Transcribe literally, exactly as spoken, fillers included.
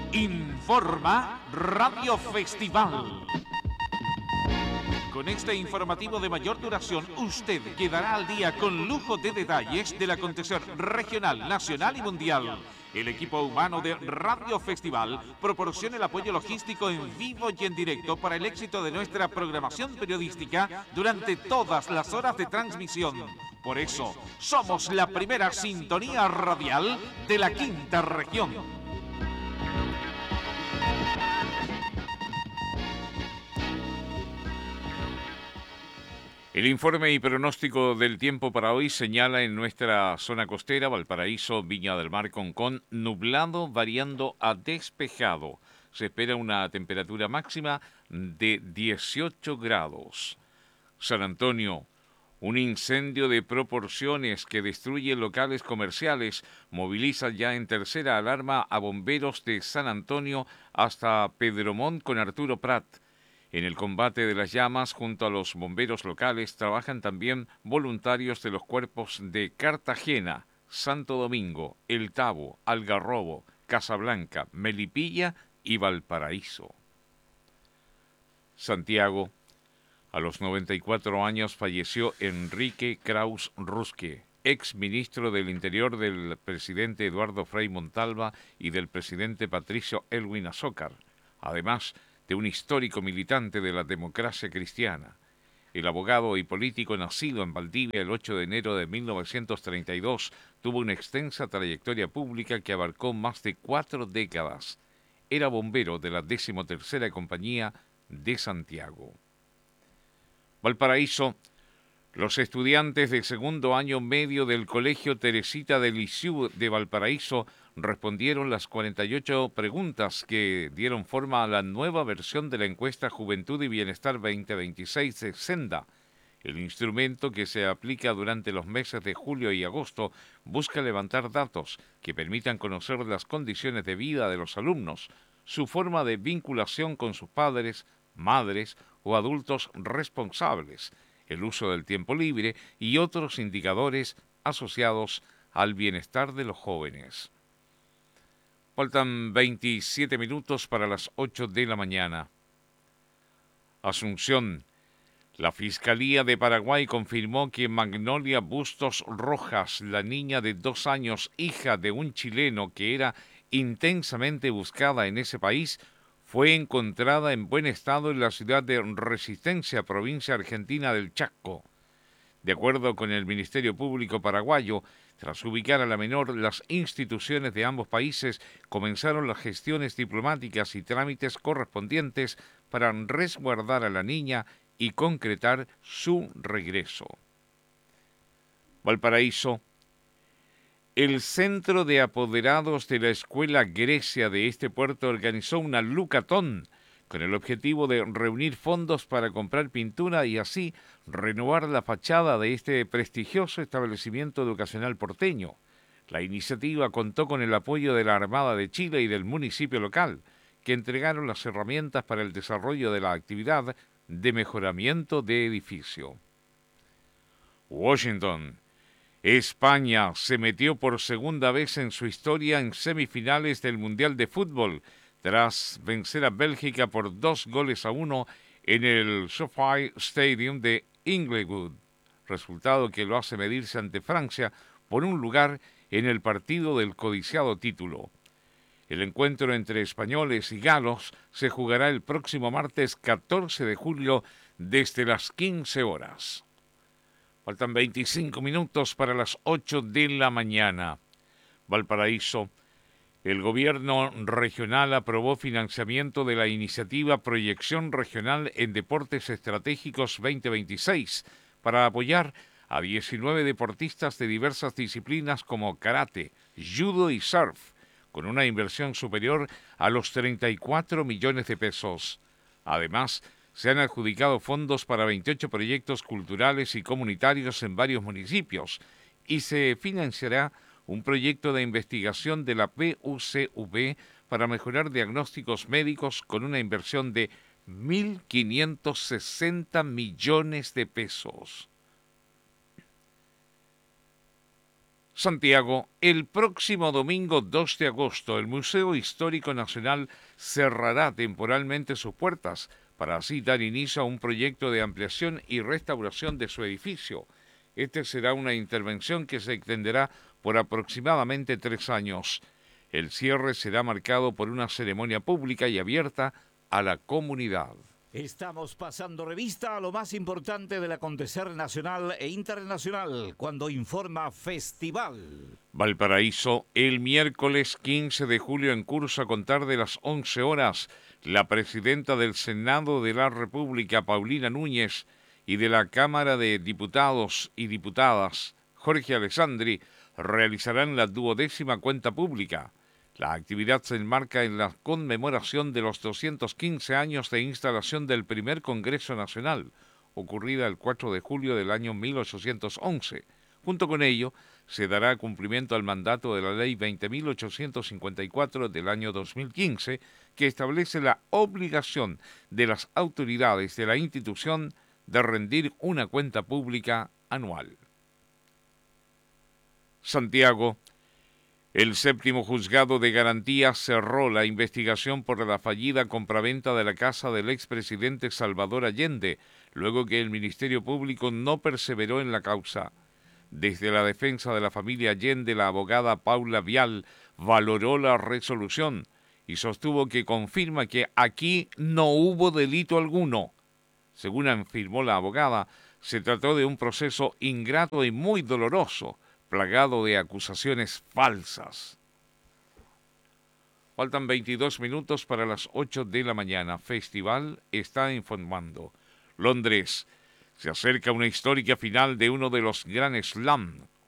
Informa Radio Festival. Con este informativo de mayor duración, usted quedará al día con lujo de detalles del acontecer regional, nacional y mundial. El equipo humano de Radio Festival proporciona el apoyo logístico en vivo y en directo para el éxito de nuestra programación periodística durante todas las horas de transmisión. Por eso, somos la primera sintonía radial de la quinta región. El informe y pronóstico del tiempo para hoy señala en nuestra zona costera, Valparaíso, Viña del Mar, Concón, nublado variando a despejado. Se espera una temperatura máxima de dieciocho grados. San Antonio, un incendio de proporciones que destruye locales comerciales, moviliza ya en tercera alarma a bomberos de San Antonio hasta Pedromont con Arturo Prat. En el combate de las llamas, junto a los bomberos locales, trabajan también voluntarios de los cuerpos de Cartagena, Santo Domingo, El Tabo, Algarrobo, Casablanca, Melipilla y Valparaíso. Santiago, a los noventa y cuatro años falleció Enrique Kraus Rusque, ex ministro del Interior del presidente Eduardo Frei Montalva y del presidente Patricio Elwin Azócar, además de un histórico militante de la democracia cristiana. El abogado y político nacido en Valdivia el ocho de enero de mil novecientos treinta y dos tuvo una extensa trayectoria pública que abarcó más de cuatro décadas. Era bombero de la decimotercera Compañía de Santiago. Valparaíso, los estudiantes de segundo año medio del Colegio Teresita de Lisieux de Valparaíso respondieron las cuarenta y ocho preguntas que dieron forma a la nueva versión de la encuesta Juventud y Bienestar veinte veintiséis de Senda. El instrumento que se aplica durante los meses de julio y agosto busca levantar datos que permitan conocer las condiciones de vida de los alumnos, su forma de vinculación con sus padres, madres o adultos responsables, el uso del tiempo libre y otros indicadores asociados al bienestar de los jóvenes. Faltan veintisiete minutos para las ocho de la mañana. Asunción. La Fiscalía de Paraguay confirmó que Magnolia Bustos Rojas, la niña de dos años, hija de un chileno que era intensamente buscada en ese país, fue encontrada en buen estado en la ciudad de Resistencia, provincia argentina del Chaco. De acuerdo con el Ministerio Público paraguayo, tras ubicar a la menor, las instituciones de ambos países comenzaron las gestiones diplomáticas y trámites correspondientes para resguardar a la niña y concretar su regreso. Valparaíso. El Centro de Apoderados de la Escuela Grecia de este puerto organizó una lucatón con el objetivo de reunir fondos para comprar pintura y así renovar la fachada de este prestigioso establecimiento educacional porteño. La iniciativa contó con el apoyo de la Armada de Chile y del municipio local, que entregaron las herramientas para el desarrollo de la actividad de mejoramiento de edificio. Washington. España se metió por segunda vez en su historia en semifinales del Mundial de Fútbol, tras vencer a Bélgica por dos goles a uno en el SoFi Stadium de Inglewood, resultado que lo hace medirse ante Francia por un lugar en el partido del codiciado título. El encuentro entre españoles y galos se jugará el próximo martes catorce de julio desde las quince horas. Faltan veinticinco minutos para las ocho de la mañana. Valparaíso. El gobierno regional aprobó financiamiento de la iniciativa Proyección Regional en Deportes Estratégicos veinte veintiséis para apoyar a diecinueve deportistas de diversas disciplinas como karate, judo y surf, con una inversión superior a los treinta y cuatro millones de pesos. Además, se han adjudicado fondos para veintiocho proyectos culturales y comunitarios en varios municipios y se financiará un proyecto de investigación de la P U C V para mejorar diagnósticos médicos con una inversión de mil quinientos sesenta millones de pesos. Santiago, el próximo domingo dos de agosto, el Museo Histórico Nacional cerrará temporalmente sus puertas para así dar inicio a un proyecto de ampliación y restauración de su edificio. Este será una intervención que se extenderá por aproximadamente tres años. El cierre será marcado por una ceremonia pública y abierta a la comunidad. Estamos pasando revista a lo más importante del acontecer nacional e internacional cuando informa Festival. Valparaíso, el miércoles quince de julio en curso a contar de las once horas, la presidenta del Senado de la República, Paulina Núñez, y de la Cámara de Diputados y Diputadas, Jorge Alessandri, realizarán la duodécima cuenta pública. La actividad se enmarca en la conmemoración de los doscientos quince años de instalación del primer Congreso Nacional, ocurrida el cuatro de julio del año mil ochocientos once. Junto con ello, se dará cumplimiento al mandato de la Ley veinte mil ochocientos cincuenta y cuatro del año dos mil quince, que establece la obligación de las autoridades de la institución de rendir una cuenta pública anual. Santiago. El séptimo juzgado de garantía cerró la investigación por la fallida compraventa de la casa del expresidente Salvador Allende, luego que el Ministerio Público no perseveró en la causa. Desde la defensa de la familia Allende, la abogada Paula Vial valoró la resolución y sostuvo que confirma que aquí no hubo delito alguno. Según afirmó la abogada, se trató de un proceso ingrato y muy doloroso, plagado de acusaciones falsas. Faltan veintidós minutos para las ocho de la mañana. Festival está informando. Londres. Se acerca una histórica final de uno de los Grand Slam.